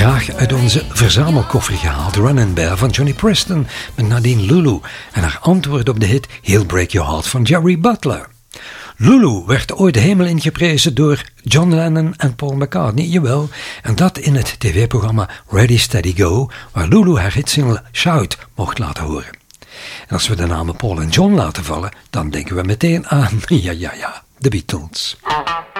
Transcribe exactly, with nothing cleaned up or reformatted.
graag uit onze verzamelkoffer gehaald Runnin' Bear van Johnny Preston met Nadine Lulu en haar antwoord op de hit He'll Break Your Heart van Jerry Butler. Lulu werd ooit de hemel ingeprezen door John Lennon en Paul McCartney, jawel, en dat in het tv-programma Ready Steady Go, waar Lulu haar hitsingle Shout mocht laten horen. En als we de namen Paul en John laten vallen, dan denken we meteen aan, ja ja ja, de Beatles.